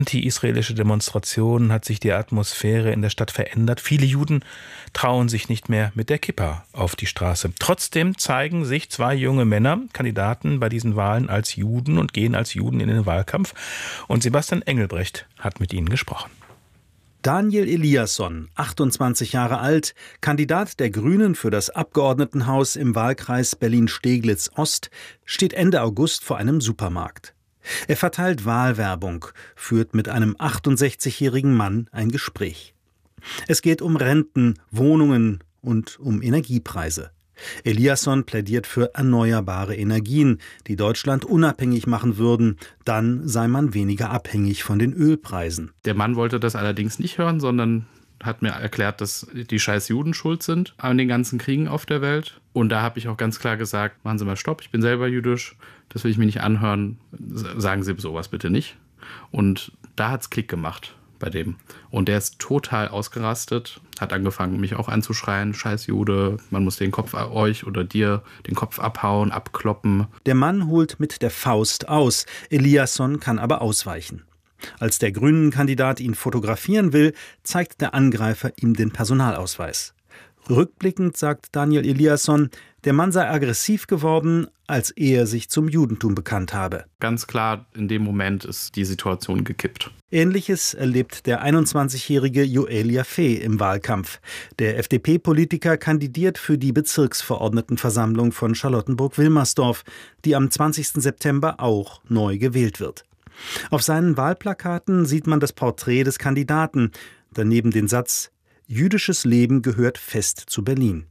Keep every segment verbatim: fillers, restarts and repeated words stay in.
anti-israelische Demonstrationen hat sich die Atmosphäre in der Stadt verändert. Viele Juden trauen sich nicht mehr mit der Kippa auf die Straße. Trotzdem zeigen sich zwei junge Männer, Kandidaten bei diesen Wahlen, als Juden und gehen als Juden in den Wahlkampf. Und Sebastian Engelbrecht hat mit ihnen gesprochen. Daniel Eliasson, achtundzwanzig Jahre alt, Kandidat der Grünen für das Abgeordnetenhaus im Wahlkreis Berlin-Steglitz-Ost, steht Ende August vor einem Supermarkt. Er verteilt Wahlwerbung, führt mit einem achtundsechzigjährigen Mann ein Gespräch. Es geht um Renten, Wohnungen und um Energiepreise. Eliasson plädiert für erneuerbare Energien, die Deutschland unabhängig machen würden. Dann sei man weniger abhängig von den Ölpreisen. Der Mann wollte das allerdings nicht hören, sondern hat mir erklärt, dass die scheiß Juden schuld sind an den ganzen Kriegen auf der Welt. Und da habe ich auch ganz klar gesagt, machen Sie mal Stopp, ich bin selber jüdisch, das will ich mir nicht anhören, sagen Sie sowas bitte nicht. Und da hat es Klick gemacht bei dem. Und der ist total ausgerastet, hat angefangen, mich auch anzuschreien, scheiß Jude, man muss den Kopf euch oder dir den Kopf abhauen, abkloppen. Der Mann holt mit der Faust aus, Eliasson kann aber ausweichen. Als der Grünen-Kandidat ihn fotografieren will, zeigt der Angreifer ihm den Personalausweis. Rückblickend sagt Daniel Eliasson, der Mann sei aggressiv geworden, als er sich zum Judentum bekannt habe. Ganz klar, in dem Moment ist die Situation gekippt. Ähnliches erlebt der einundzwanzigjährige Yoel Yaffe im Wahlkampf. Der F D P-Politiker kandidiert für die Bezirksverordnetenversammlung von Charlottenburg-Wilmersdorf, die am zwanzigsten September auch neu gewählt wird. Auf seinen Wahlplakaten sieht man das Porträt des Kandidaten, daneben den Satz: Jüdisches Leben gehört fest zu Berlin.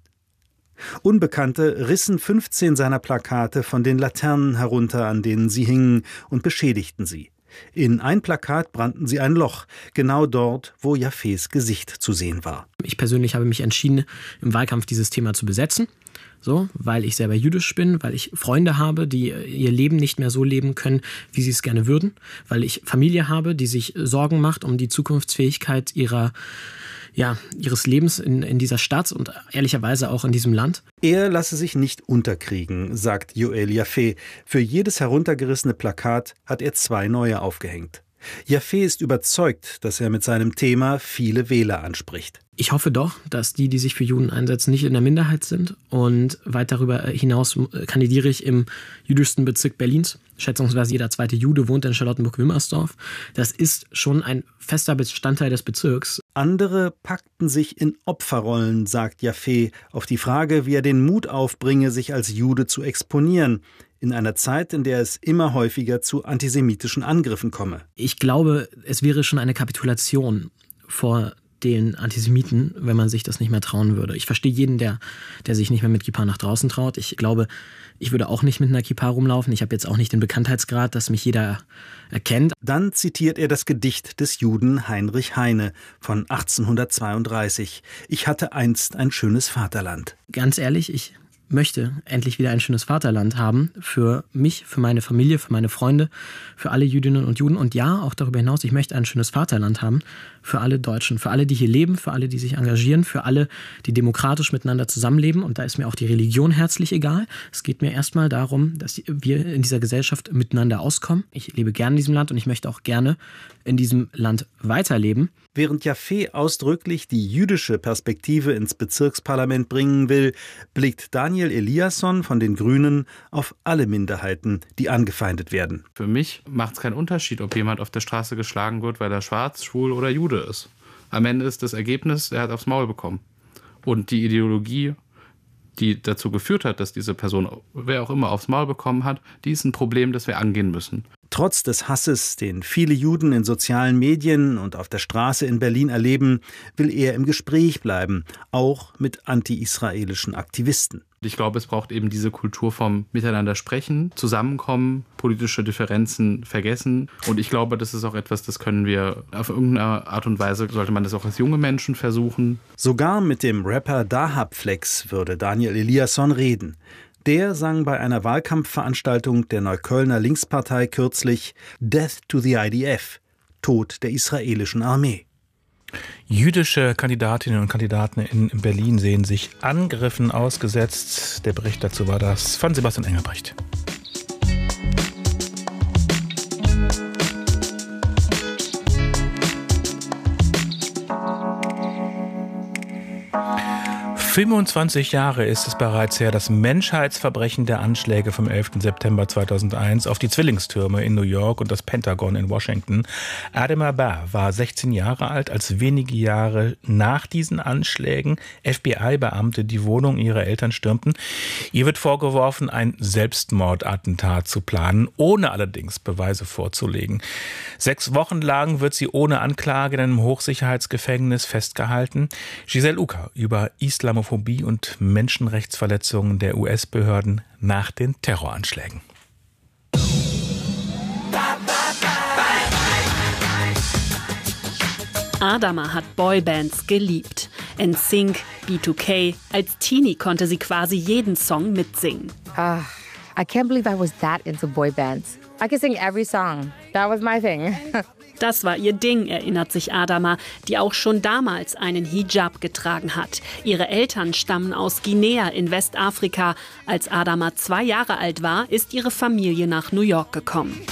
Unbekannte rissen fünfzehn seiner Plakate von den Laternen herunter, an denen sie hingen, und beschädigten sie. In ein Plakat brannten sie ein Loch, genau dort, wo Jaffes Gesicht zu sehen war. Ich persönlich habe mich entschieden, im Wahlkampf dieses Thema zu besetzen. So, weil ich selber jüdisch bin, weil ich Freunde habe, die ihr Leben nicht mehr so leben können, wie sie es gerne würden, weil ich Familie habe, die sich Sorgen macht um die Zukunftsfähigkeit ihrer, ja, ihres Lebens in, in dieser Stadt und ehrlicherweise auch in diesem Land. Er lasse sich nicht unterkriegen, sagt Yoel Yaffe. Für jedes heruntergerissene Plakat hat er zwei neue aufgehängt. Yaffe ist überzeugt, dass er mit seinem Thema viele Wähler anspricht. Ich hoffe doch, dass die, die sich für Juden einsetzen, nicht in der Minderheit sind. Und weit darüber hinaus kandidiere ich im jüdischsten Bezirk Berlins. Schätzungsweise jeder zweite Jude wohnt in Charlottenburg-Wilmersdorf. Das ist schon ein fester Bestandteil des Bezirks. Andere packten sich in Opferrollen, sagt Yaffe, auf die Frage, wie er den Mut aufbringe, sich als Jude zu exponieren. In einer Zeit, in der es immer häufiger zu antisemitischen Angriffen komme. Ich glaube, es wäre schon eine Kapitulation vor den Antisemiten, wenn man sich das nicht mehr trauen würde. Ich verstehe jeden, der, der sich nicht mehr mit Kippa nach draußen traut. Ich glaube, ich würde auch nicht mit einer Kippa rumlaufen. Ich habe jetzt auch nicht den Bekanntheitsgrad, dass mich jeder erkennt. Dann zitiert er das Gedicht des Juden Heinrich Heine von achtzehnhundertzweiunddreißig. Ich hatte einst ein schönes Vaterland. Ganz ehrlich, ich möchte endlich wieder ein schönes Vaterland haben. Für mich, für meine Familie, für meine Freunde, für alle Jüdinnen und Juden. Und ja, auch darüber hinaus, ich möchte ein schönes Vaterland haben. Für alle Deutschen, für alle, die hier leben, für alle, die sich engagieren, für alle, die demokratisch miteinander zusammenleben. Und da ist mir auch die Religion herzlich egal. Es geht mir erstmal darum, dass wir in dieser Gesellschaft miteinander auskommen. Ich lebe gerne in diesem Land und ich möchte auch gerne in diesem Land weiterleben. Während Yaffe ausdrücklich die jüdische Perspektive ins Bezirksparlament bringen will, blickt Daniel Eliasson von den Grünen auf alle Minderheiten, die angefeindet werden. Für mich macht es keinen Unterschied, ob jemand auf der Straße geschlagen wird, weil er schwarz, schwul oder Jude ist. Am Ende ist das Ergebnis, er hat aufs Maul bekommen. Und die Ideologie, die dazu geführt hat, dass diese Person, wer auch immer, aufs Maul bekommen hat, die ist ein Problem, das wir angehen müssen. Trotz des Hasses, den viele Juden in sozialen Medien und auf der Straße in Berlin erleben, will er im Gespräch bleiben, auch mit anti-israelischen Aktivisten. Ich glaube, es braucht eben diese Kultur vom Miteinander sprechen, zusammenkommen, politische Differenzen vergessen. Und ich glaube, das ist auch etwas, das können wir auf irgendeine Art und Weise, sollte man das auch als junge Menschen versuchen. Sogar mit dem Rapper Dahab Flex würde Daniel Eliasson reden. Der sang bei einer Wahlkampfveranstaltung der Neuköllner Linkspartei kürzlich Death to the I D F, Tod der israelischen Armee. Jüdische Kandidatinnen und Kandidaten in Berlin sehen sich Angriffen ausgesetzt. Der Bericht dazu war das von Sebastian Engelbrecht. fünfundzwanzig Jahre ist es bereits her, das Menschheitsverbrechen der Anschläge vom elften September zweitausendeins auf die Zwillingstürme in New York und das Pentagon in Washington. Adama Ba war sechzehn Jahre alt, als wenige Jahre nach diesen Anschlägen F B I-Beamte die Wohnung ihrer Eltern stürmten. Ihr wird vorgeworfen, ein Selbstmordattentat zu planen, ohne allerdings Beweise vorzulegen. Sechs Wochen lang wird sie ohne Anklage in einem Hochsicherheitsgefängnis festgehalten. Giselle Uka über Islamophobie und Menschenrechtsverletzungen der U S-Behörden nach den Terroranschlägen. Adama hat Boybands geliebt. N Sync, B zwei K. Als Teenie konnte sie quasi jeden Song mitsingen. Uh, I can't believe I was that into boybands. I could sing every song. That was my thing. Das war ihr Ding, erinnert sich Adama, die auch schon damals einen Hijab getragen hat. Ihre Eltern stammen aus Guinea in Westafrika. Als Adama zwei Jahre alt war, ist ihre Familie nach New York gekommen.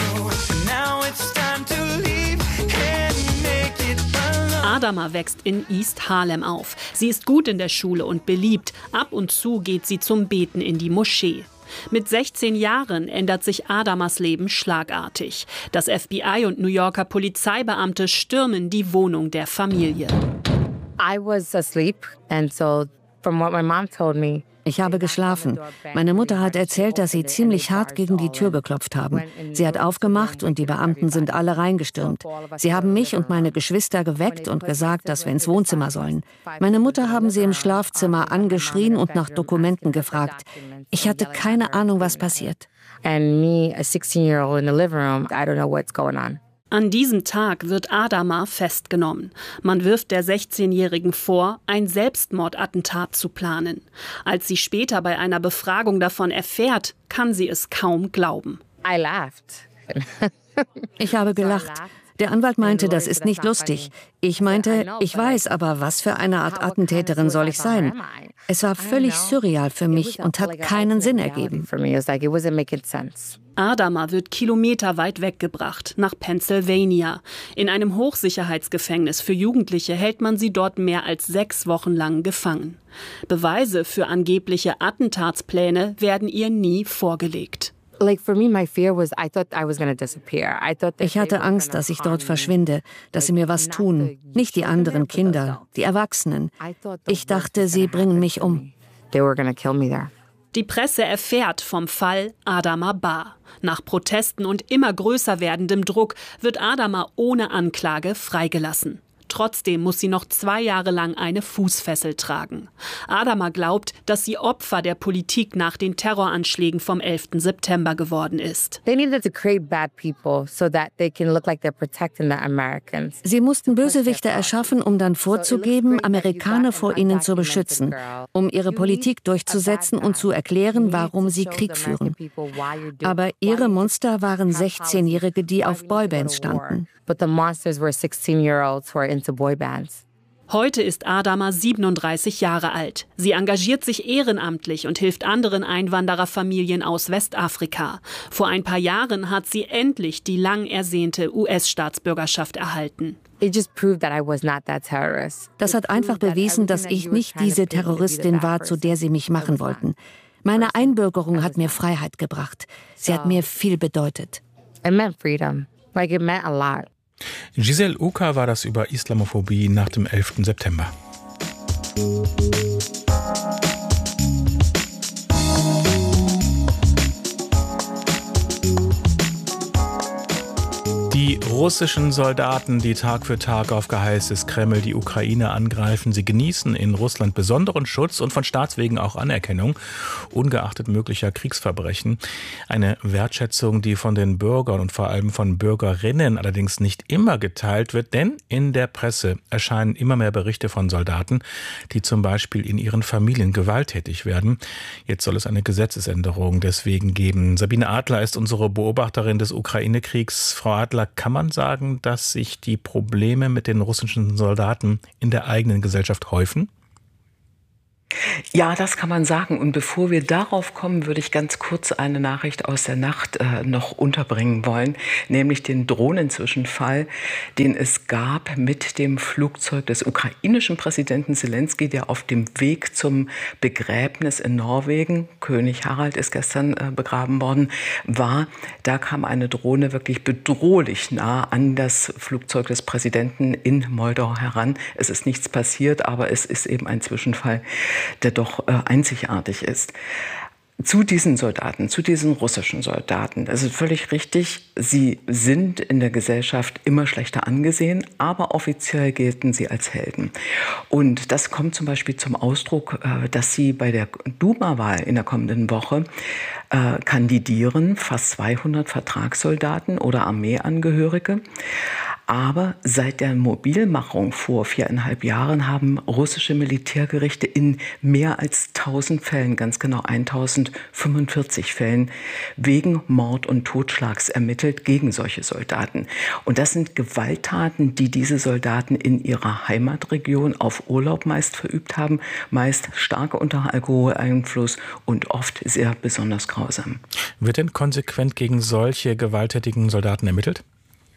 Adama wächst in East Harlem auf. Sie ist gut in der Schule und beliebt. Ab und zu geht sie zum Beten in die Moschee. Mit sechzehn Jahren ändert sich Adamas Leben schlagartig. Das F B I und New Yorker Polizeibeamte stürmen die Wohnung der Familie. I was asleep and so from what my mom told me. Ich habe geschlafen. Meine Mutter hat erzählt, dass sie ziemlich hart gegen die Tür geklopft haben. Sie hat aufgemacht und die Beamten sind alle reingestürmt. Sie haben mich und meine Geschwister geweckt und gesagt, dass wir ins Wohnzimmer sollen. Meine Mutter haben sie im Schlafzimmer angeschrien und nach Dokumenten gefragt. Ich hatte keine Ahnung, was passiert. And me, a sixteen-year-old in the living room, I don't know what's going on. An diesem Tag wird Adama festgenommen. Man wirft der sechzehnjährigen vor, ein Selbstmordattentat zu planen. Als sie später bei einer Befragung davon erfährt, kann sie es kaum glauben. I laughed. Ich habe gelacht. Der Anwalt meinte, das ist nicht lustig. Ich meinte, ich weiß, aber was für eine Art Attentäterin soll ich sein? Es war völlig surreal für mich und hat keinen Sinn ergeben. Adama wird kilometerweit weggebracht, nach Pennsylvania. In einem Hochsicherheitsgefängnis für Jugendliche hält man sie dort mehr als sechs Wochen lang gefangen. Beweise für angebliche Attentatspläne werden ihr nie vorgelegt. Ich hatte Angst, dass ich dort verschwinde, dass sie mir was tun. Nicht die anderen Kinder, die Erwachsenen. Ich dachte, sie bringen mich um. Die Presse erfährt vom Fall Adama Ba. Nach Protesten und immer größer werdendem Druck wird Adama ohne Anklage freigelassen. Trotzdem muss sie noch zwei Jahre lang eine Fußfessel tragen. Adama glaubt, dass sie Opfer der Politik nach den Terroranschlägen vom elften September geworden ist. Sie mussten Bösewichte erschaffen, um dann vorzugeben, Amerikaner vor ihnen zu beschützen, um ihre Politik durchzusetzen und zu erklären, warum sie Krieg führen. Aber ihre Monster waren sechzehnjährige, die auf Boybands standen. But the monsters were sixteen-year-olds who are into boy bands. Heute ist Adama siebenunddreißig Jahre alt. Sie engagiert sich ehrenamtlich und hilft anderen Einwandererfamilien aus Westafrika. Vor ein paar Jahren hat sie endlich die lang ersehnte U S-Staatsbürgerschaft erhalten. Das hat einfach bewiesen, dass ich nicht diese Terroristin war, zu der sie mich machen wollten. Meine Einbürgerung hat mir Freiheit gebracht. Sie hat mir viel bedeutet. It meant freedom. Like it meant a lot. Giselle Uka war das über Islamophobie nach dem elften September. Die russischen Soldaten, die Tag für Tag auf Geheiß des Kreml die Ukraine angreifen, sie genießen in Russland besonderen Schutz und von Staatswegen auch Anerkennung, ungeachtet möglicher Kriegsverbrechen. Eine Wertschätzung, die von den Bürgern und vor allem von Bürgerinnen allerdings nicht immer geteilt wird, denn in der Presse erscheinen immer mehr Berichte von Soldaten, die zum Beispiel in ihren Familien gewalttätig werden. Jetzt soll es eine Gesetzesänderung deswegen geben. Sabine Adler ist unsere Beobachterin des Ukraine-Kriegs. Frau Adler, kann man sagen, dass sich die Probleme mit den russischen Soldaten in der eigenen Gesellschaft häufen? Ja, das kann man sagen. Und bevor wir darauf kommen, würde ich ganz kurz eine Nachricht aus der Nacht äh, noch unterbringen wollen, nämlich den Drohnenzwischenfall, den es gab mit dem Flugzeug des ukrainischen Präsidenten Selenskyj, der auf dem Weg zum Begräbnis in Norwegen, König Harald ist gestern äh, begraben worden, war. Da kam eine Drohne wirklich bedrohlich nah an das Flugzeug des Präsidenten in Moldau heran. Es ist nichts passiert, aber es ist eben ein Zwischenfall, der doch äh, einzigartig ist. Zu diesen Soldaten, zu diesen russischen Soldaten, das ist völlig richtig, sie sind in der Gesellschaft immer schlechter angesehen, aber offiziell gelten sie als Helden. Und das kommt zum Beispiel zum Ausdruck, äh, dass sie bei der Duma-Wahl in der kommenden Woche äh, kandidieren, fast zweihundert Vertragssoldaten oder Armeeangehörige. Aber seit der Mobilmachung vor viereinhalb Jahren haben russische Militärgerichte in mehr als tausend Fällen, ganz genau tausendfünfundvierzig Fällen, wegen Mord und Totschlags ermittelt gegen solche Soldaten. Und das sind Gewalttaten, die diese Soldaten in ihrer Heimatregion auf Urlaub meist verübt haben, meist stark unter Alkoholeinfluss und oft sehr besonders grausam. Wird denn konsequent gegen solche gewalttätigen Soldaten ermittelt?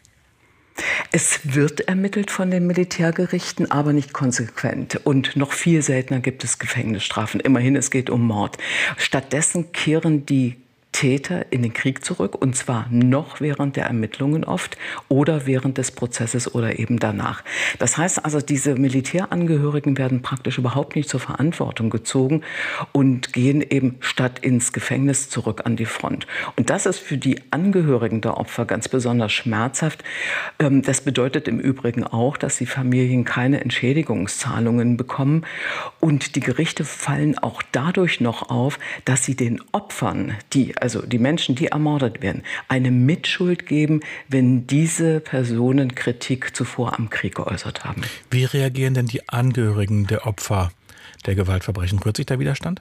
Es wird ermittelt von den Militärgerichten, aber nicht konsequent. Und noch viel seltener gibt es Gefängnisstrafen. Immerhin, es geht um Mord. Stattdessen kehren die Täter in den Krieg zurück, und zwar noch während der Ermittlungen oft oder während des Prozesses oder eben danach. Das heißt also, diese Militärangehörigen werden praktisch überhaupt nicht zur Verantwortung gezogen und gehen eben statt ins Gefängnis zurück an die Front. Und das ist für die Angehörigen der Opfer ganz besonders schmerzhaft. Das bedeutet im Übrigen auch, dass die Familien keine Entschädigungszahlungen bekommen, und die Gerichte fallen auch dadurch noch auf, dass sie den Opfern, die also die Menschen, die ermordet werden, eine Mitschuld geben, wenn diese Personen Kritik zuvor am Krieg geäußert haben. Wie reagieren denn die Angehörigen der Opfer der Gewaltverbrechen? Rührt sich da Widerstand?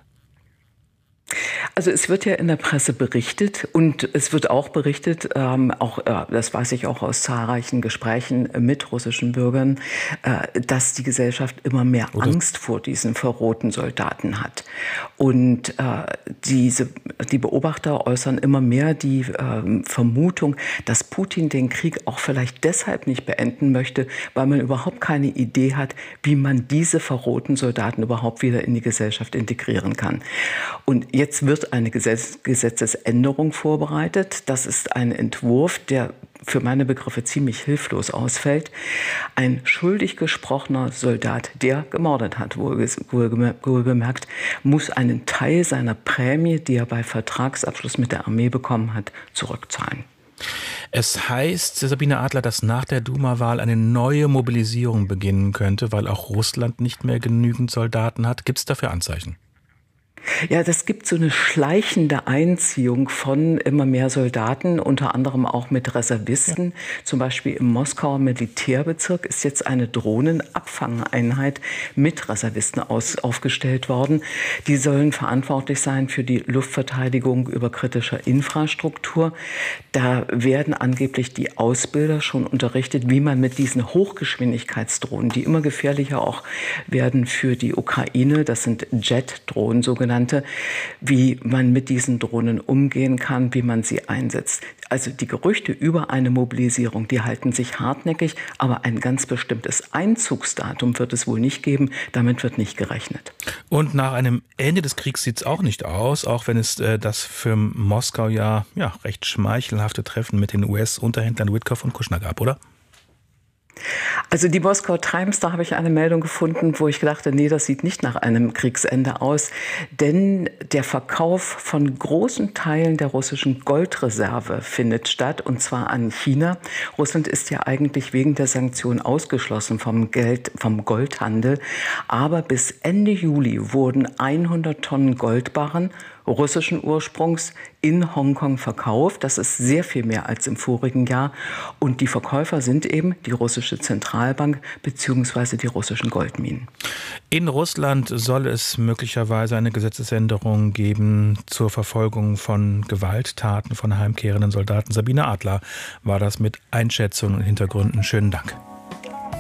Also es wird ja in der Presse berichtet, und es wird auch berichtet, ähm, auch äh, das weiß ich auch aus zahlreichen Gesprächen mit russischen Bürgern, äh, dass die Gesellschaft immer mehr Oder? Angst vor diesen verrohten Soldaten hat. Und äh, diese, die Beobachter äußern immer mehr die äh, Vermutung, dass Putin den Krieg auch vielleicht deshalb nicht beenden möchte, weil man überhaupt keine Idee hat, wie man diese verrohten Soldaten überhaupt wieder in die Gesellschaft integrieren kann. Und jetzt wird eine Gesetz- Gesetzesänderung vorbereitet. Das ist ein Entwurf, der für meine Begriffe ziemlich hilflos ausfällt. Ein schuldig gesprochener Soldat, der gemordet hat, wohlgemerkt, muss einen Teil seiner Prämie, die er bei Vertragsabschluss mit der Armee bekommen hat, zurückzahlen. Es heißt, Sabine Adler, dass nach der Duma-Wahl eine neue Mobilisierung beginnen könnte, weil auch Russland nicht mehr genügend Soldaten hat. Gibt es dafür Anzeichen? Ja, das gibt so eine schleichende Einziehung von immer mehr Soldaten, unter anderem auch mit Reservisten. Ja. Zum Beispiel im Moskauer Militärbezirk ist jetzt eine Drohnenabfangeinheit mit Reservisten aus, aufgestellt worden. Die sollen verantwortlich sein für die Luftverteidigung über kritischer Infrastruktur. Da werden angeblich die Ausbilder schon unterrichtet, wie man mit diesen Hochgeschwindigkeitsdrohnen, die immer gefährlicher auch werden für die Ukraine, das sind Jet-Drohnen sogenannte, wie man mit diesen Drohnen umgehen kann, wie man sie einsetzt. Also die Gerüchte über eine Mobilisierung, die halten sich hartnäckig, aber ein ganz bestimmtes Einzugsdatum wird es wohl nicht geben. Damit wird nicht gerechnet. Und nach einem Ende des Kriegs sieht es auch nicht aus, auch wenn es äh, das für Moskau ja, ja recht schmeichelhafte Treffen mit den U S-Unterhändlern Witkoff und Kushner gab, oder? Also die Moskau Times, da habe ich eine Meldung gefunden, wo ich gedachte, nee, das sieht nicht nach einem Kriegsende aus. Denn der Verkauf von großen Teilen der russischen Goldreserve findet statt, und zwar an China. Russland ist ja eigentlich wegen der Sanktionen ausgeschlossen vom Geld, vom Goldhandel. Aber bis Ende Juli wurden hundert Tonnen Goldbarren russischen Ursprungs in Hongkong verkauft. Das ist sehr viel mehr als im vorigen Jahr. Und die Verkäufer sind eben die russische Zentralbank bzw. die russischen Goldminen. In Russland soll es möglicherweise eine Gesetzesänderung geben zur Verfolgung von Gewalttaten von heimkehrenden Soldaten. Sabine Adler war das mit Einschätzungen und Hintergründen. Schönen Dank.